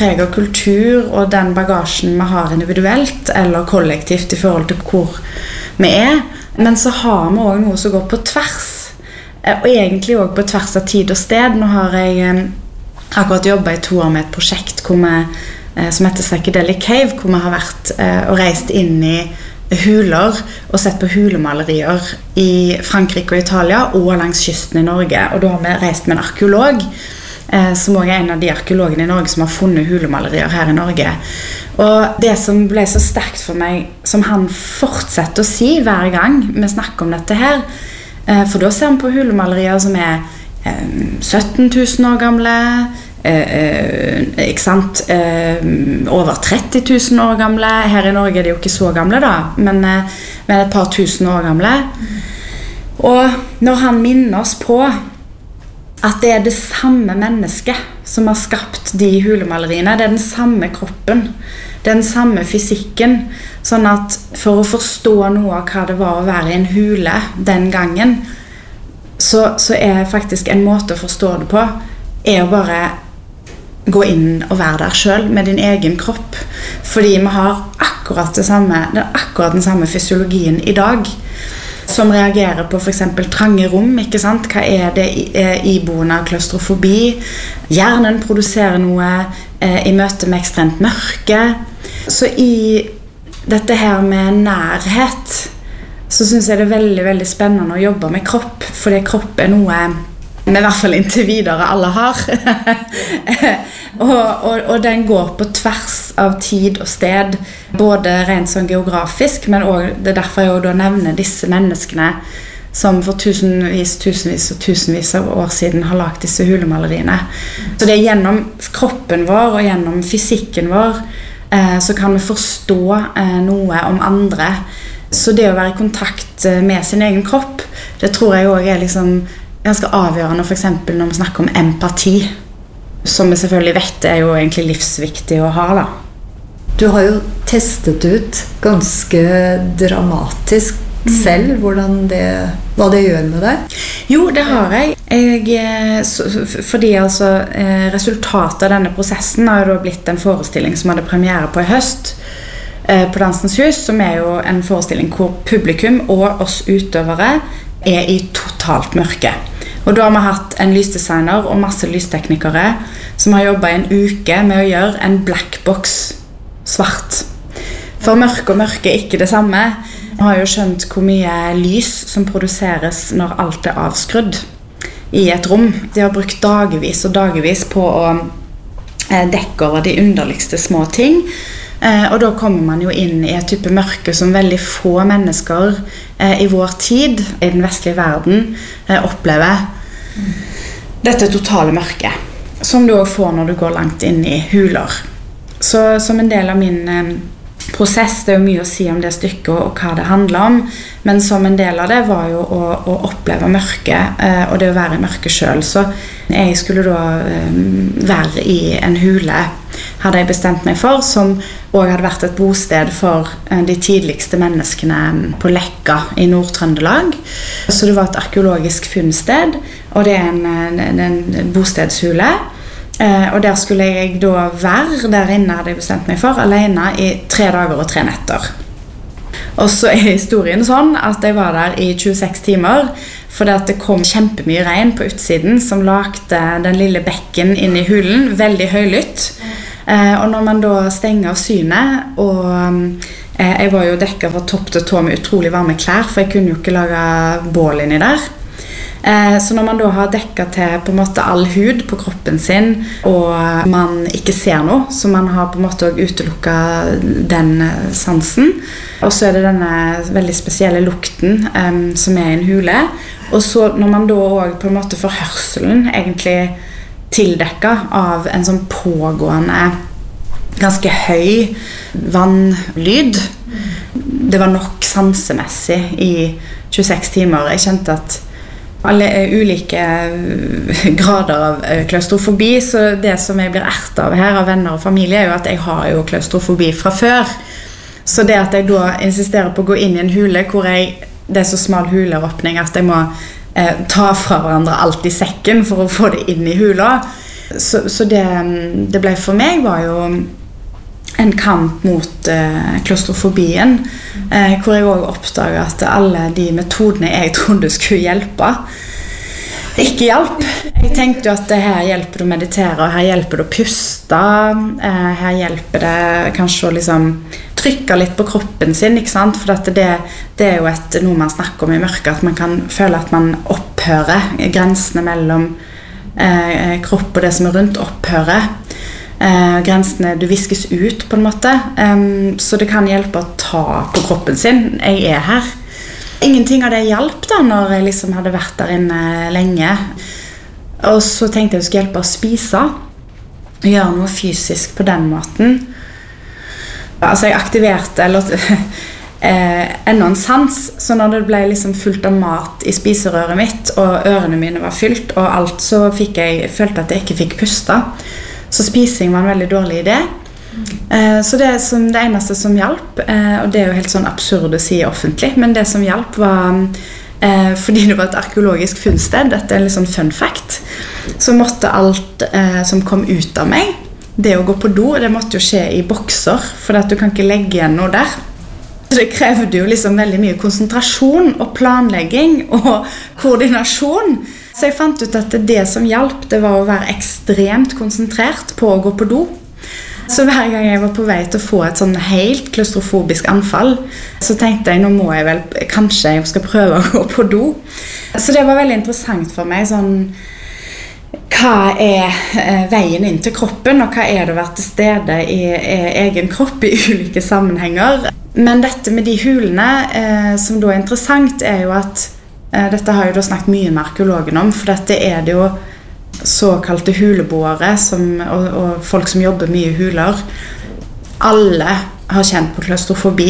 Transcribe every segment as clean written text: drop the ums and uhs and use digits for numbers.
preger kultur og den bagasjen vi har individuelt eller kollektivt I forhold til hvor vi men så har vi også noe som går på tvers, og egentlig også på tvers av tid og sted. Nå har jeg akkurat jobbet I 2 år med et prosjekt hvor vi, som heter Psychedelic Cave, hvor vi har vært og reist inn I huler og sett på hulemalerier I Frankrike og Italia og langs kysten I Norge. Og da har vi reist med en arkeolog, som også en av de arkeologene I Norge som har funnet hulemalerier her I Norge. Og det som ble så sterkt for meg, som han fortsetter å si hver gang vi snakker om dette her, for da ser vi på hulemalerier som 17 000 år gamle, ikke sant? Over 30 000 år gamle. Her I Norge de jo ikke så gamle da, men et par tusen år gamle. Og når han minner oss på at det det samme mennesket som har skapt de hulemaleriene, det den samme kroppen, den samme fysikken, sånn at for å forstå noe av hva det var å være I en hule den gangen, så faktisk en måte å forstå det på, å bare gå inn og være der selv med din egen kropp, fordi vi har akkurat den samme fysiologien I dag, som reagerer på for eksempel trange rom, ikke sant? Hva det iboende av klaustrofobi? Hjernen produserer noe I møte med ekstremt mørke. Så I dette her med nærhet, så synes jeg det veldig, veldig spennende å jobbe med kropp, fordi kropp noe vi I hvert fall inntil videre alle har. og den går på tvers av tid og sted, både rent sånn geografisk, men også, det derfor jeg da nevner disse menneskene som for tusenvis av år siden har lagt disse hulemaleriene. Så det gjennom kroppen vår og gjennom fysikken vår så kan vi forstå noe om andre. Så det å være I kontakt med sin egen kropp, det tror jeg også liksom ganske avgjørende for eksempel når vi snakker om empati, som vi selvfølgelig vet jo egentlig livsviktig å ha da. Du har jo testet ut ganske dramatisk selv hva det gjør med deg. Jo, det har jeg. Fordi altså resultatet av denne prosessen har jo da blitt en forestilling som hadde premiere på I høst på Dansens Hus, som jo en forestilling hvor publikum og oss utøvere I totalt mørke. Og da har vi hatt en lysdesigner og masse lysteknikere som har jobbet I en uke med å gjøre en black box svart. For mørke og mørke ikke det samme. Vi har jo skjønt hvor mye lys som produseres når alt avskrudd I et rom. De har brukt dagevis og dagevis på å dekke over de underligste små ting. Og da kommer man jo inn I et type mørke som veldig få mennesker I vår tid, I den vestlige verden, opplever. Dette totale mørke, som du også får når du går langt inn I huler. Så som en del av min prosess, det jo mye å si om det stykket og hva det handler om, men som en del av det var jo å oppleve mørke, og det å være I mørke selv. Så jeg skulle da være I en hule, hadde jeg bestemt meg for, som også hadde vært et bosted for de tidligste menneskene på Lekka I Nord-Trøndelag. Så det var et arkeologisk funnsted, og det en bostedshule. Og der skulle jeg da være, der inne hadde jeg bestemt meg for, alene I 3 dager og 3 netter. Og så historien sånn at jeg var der I 26 timer, fordi at det kom kjempemye regn på utsiden som lagde den lille bekken inn I hulen, veldig høylytt. Og når man da stenger av synet, og jeg var jo dekket fra topp til tå med utrolig varme klær, for jeg kunne jo ikke lage bål inni der. Så når man da har dekket til på en måte all hud på kroppen sin, og man ikke ser noe, så man har på en måte også utelukket den sansen, og så det denne veldig spesielle lukten som I en hule, og så når man da også på en måte får hørselen egentlig tildekket av en sånn pågående, ganske høy vannlyd, det var nok sansemessig I 26 timer. Jeg kjente at alle ulike grader av klaustrofobi, så det som jeg blir ertet av her av venner og familie jo at jeg har jo klaustrofobi fra før. Så det at jeg da insisterer på å gå inn I en hule hvor det så smal huleåpning at jeg må ta fra hverandre alt I sekken for å få det inn I hula, Så det ble for meg var jo en kamp mot klaustrofobien, hvor jeg også oppdaget at alle de metodene jeg trodde skulle hjelpe, ikke hjelp. Jeg tenkte jo at her hjelper det å meditere, her hjelper det å puste, her hjelper det kanskje å liksom trykke litt på kroppen sin, ikke sant? For at det er jo noe man snakker om i mørket, at man kan føle at man opphører, grensene mellom kropp og det som er rundt opphører. Grensene du viskes ut på en måte, så det kan hjelpe å ta på kroppen sin. Jeg er her. Ingenting av det hjalp da når jeg liksom hadde vært der inne lenge. Og så tenkte jeg skulle hjelpe å spise, gjøre noe fysisk på den måten. Altså jeg aktiverte enda en sans, så når det ble liksom fullt av mat i spiserøret mitt, og ørene mine var fylt, og alt, så følte at jeg ikke fikk puste. Så spising var en veldig dårlig idé. Så det eneste som hjalp, og det er jo helt sånn absurd å si offentlig, men det som hjalp var, fordi det var et arkeologisk funnsted, dette er en litt sånn fun fact, så måtte alt som kom ut av meg, det å gå på do, det måtte jo skje i bokser, for at du kan ikke legge igjen noe der. Så det krevde jo liksom veldig mye konsentrasjon og planlegging og koordinasjon. Så jeg fant ut at det som hjalp, det var å være ekstremt konsentrert på å gå på do. Så hver gang jeg var på vei til å få et sånn helt klaustrofobisk anfall, så tenkte jeg, nå må jeg vel, kanskje jeg skal prøve å gå på do. Så det var veldig interessant for meg, sånn, hva er veien inn til kroppen, og hva er det å være til stede i egen kropp i ulike sammenhenger. Men dette med de hulene, som da er interessant, er jo at dette har jeg da snakket mye med arkeologen om, for dette er det jo såkalte huleboere og folk som jobber mye i huler. Alle har kjent på klaustrofobi.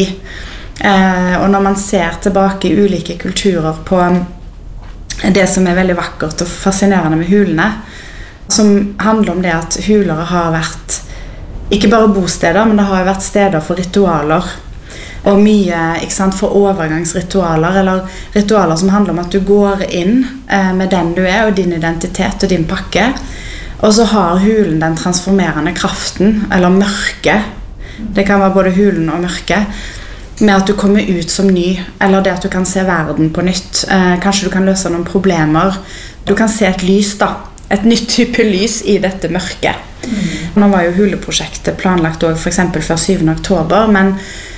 Og når man ser tilbake i ulike kulturer på det som er veldig vakkert og fascinerende med hulene, som handler om det at huler har vært ikke bare bosteder, men det har vært steder for ritualer. Og mye, ikke sant, for overgangsritualer, eller ritualer som handler om at du går inn med den du er, og din identitet og din pakke. Og så har hulen den transformerende kraften, eller mørket. Det kan være både hulen og mørket. Med at du kommer ut som ny, eller det at du kan se verden på nytt. Kanskje du kan løse noen problemer. Du kan se et lys da. Et nytt type lys i dette mørket. Nå var jo huleprosjektet planlagt også, for eksempel før 7. oktober, men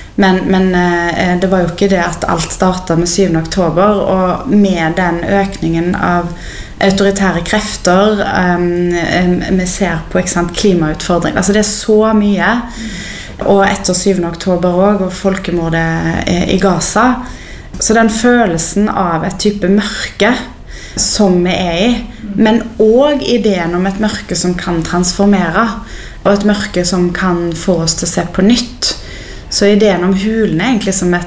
det var jo ikke det at alt startet med 7. oktober, og med den økningen av autoritære krefter, vi ser på klimautfordring, altså det er så mye, og etter 7. oktober også, og folkemordet i Gaza, så den følelsen av et type mørke som vi er i, men også ideen om et mørke som kan transformere, og et mørke som kan få oss til å se på nytt. Så ideen om hulen er egentlig som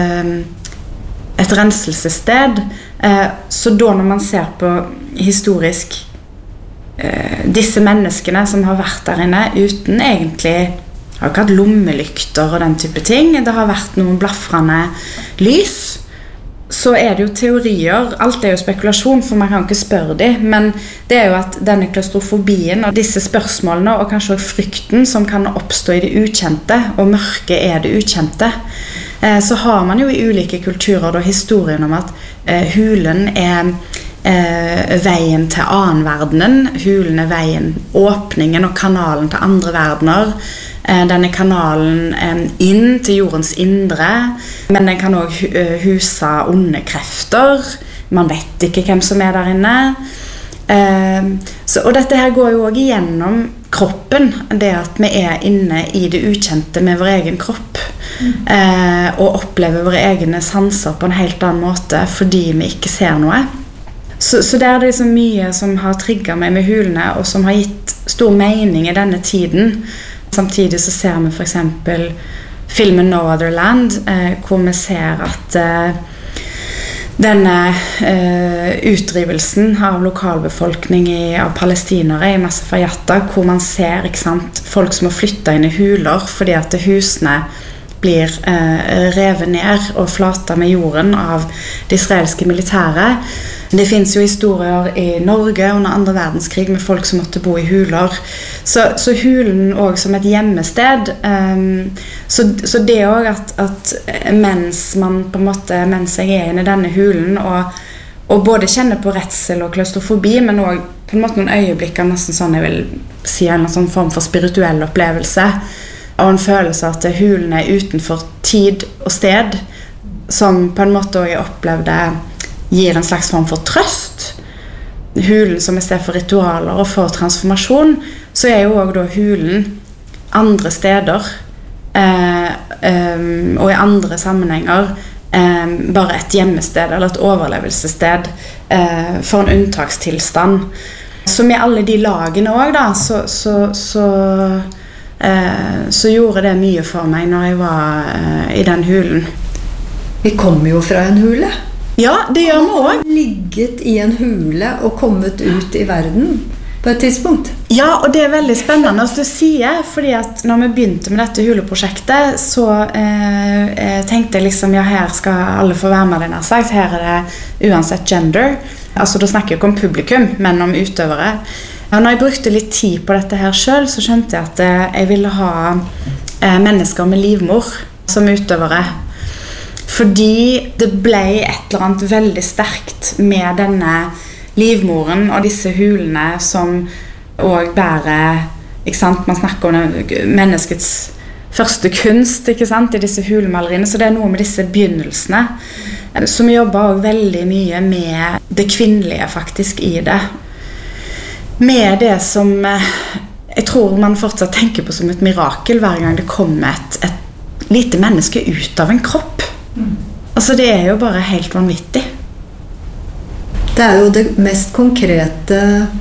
et renselsessted. Så da når man ser på historisk disse menneskene som har vært der inne uten egentlig, har ikke hatt lommelykter og den type ting, det har vært noen blaffrende lys, så er det jo teorier, alt er jo spekulasjon, for man kan ikke spørre dem, men det er jo at denne klaustrofobien og disse spørsmålene, og kanskje også frykten som kan oppstå i det ukjente, og mørket er det ukjente, så har man jo i ulike kulturer da historien om at hulen er veien til annenverdenen, hulen er veien, åpningen og kanalen til andre verdener. Denne kanalen inn til jordens indre, men den kan også huse onde krefter. Man vet ikke hvem som er der inne. Og dette her går jo også igjennom kroppen, det at vi er inne i det ukjente med vår egen kropp, og opplever våre egne sanser på en helt annen måte fordi vi ikke ser noe. Så det er det så mye som har trigget meg med hulene, og som har gitt stor mening i denne tiden. Samtidig så ser vi for eksempel filmen No Other Land, hvor vi ser at denne utdrivelsen av lokalbefolkning av palestinere i Massafayatta, hvor man ser, ikke sant, folk som har flyttet inn i huler fordi at husene blir revet ned og flatet med jorden av det israelske militæret. Det finnes jo historier i Norge under andre verdenskrig med folk som måtte bo i huler. Så hulen også som et hjemmested. Så det også at mens man på en måte, mens jeg inne i denne hulen og både kjenner på redsel og klaustrofobi, men også på en måte noen øyeblikker nesten sånn, jeg vil si en sånn form for spirituell opplevelse, og en følelse at hulen utenfor tid og sted, som på en måte jeg opplevde gir en slags form for trøst. Hulen som sted for ritualer og for transformasjon, så jo også da hulen andre steder og i andre sammenhenger bare et hjemmested eller et overlevelsessted for en unntakstilstand. Så med alle de lagene også da, så gjorde det mye for meg når jeg var i den hulen. Vi kommer jo fra en hule. Ja, det gjør vi også. Ligget i en hule og kommet ut i verden på et tidspunkt. Ja, og det veldig spennende å si, fordi at når vi begynte med dette huleprosjektet, så tenkte jeg liksom, ja, her skal alle få være med, den sagt. Her det uansett gender. Altså, da snakker jeg ikke om publikum, men om utøvere. Og når jeg brukte litt tid på dette her selv, så skjønte jeg at jeg ville ha mennesker med livmor som utøvere. Fordi det ble et eller annet veldig sterkt med denne livmoren og disse hulene som også bærer, ikke sant? Man snakker om menneskets første kunst, ikke sant? I disse hulemaleriene, så det noe med disse begynnelsene. Så vi jobber også veldig mye med det kvinnelige faktisk i det. Med det som jeg tror man fortsatt tenker på som et mirakel hver gang det kommer et lite menneske ut av en kropp. Altså det jo bare helt vanvittig. Det jo det mest konkrete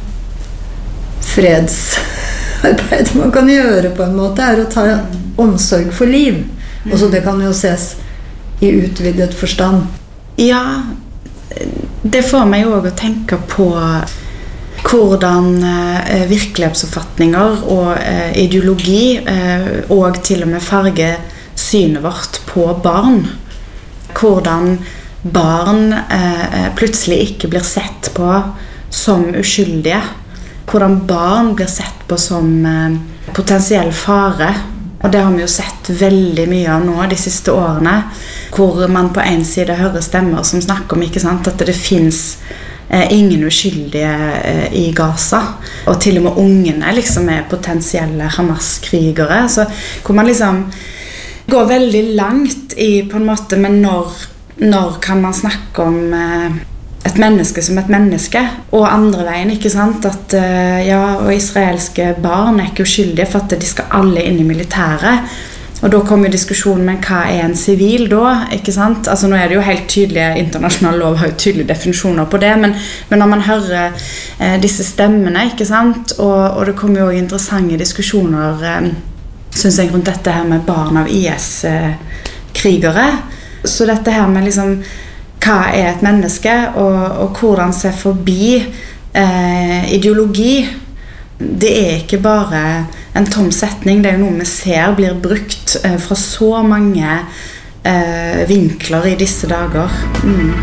fredsarbeidet man kan gjøre på en måte, å ta omsorg for liv. Og så det kan jo ses i utvidet forstand. Ja, det får meg jo også å tenke på hvordan virkelighetsoppfatninger og ideologi og til og med farger synet vårt på barn. Hvordan barn plutselig ikke blir sett på som uskyldige. Hvordan barn blir sett på som potensiell fare. Og det har vi jo sett veldig mye av nå de siste årene. Hvor man på en side hører stemmer som snakker om, ikke sant, at det finnes ingen uskyldige i Gaza. Og til og med ungene liksom potensielle Hamas-krigere. Så hvor man liksom går veldig langt i på en måte, men når kan man snakke om et menneske som et menneske, og andre veien, ikke sant, at ja, og israelske barn ikke uskyldige for at de skal alle inn i militæret, og da kommer jo diskusjonen med hva en sivil da, ikke sant, altså nå det jo helt tydelige, internasjonal lov har jo tydelige definisjoner på det, men når man hører disse stemmene, ikke sant, og det kommer jo også interessante diskusjoner, synes jeg rundt dette her med barn av IS-krigere. Så dette her med liksom, hva et menneske, og hvordan se forbi ideologi, det ikke bare en tom setning, det jo noe vi ser blir brukt fra så mange vinkler i disse dager.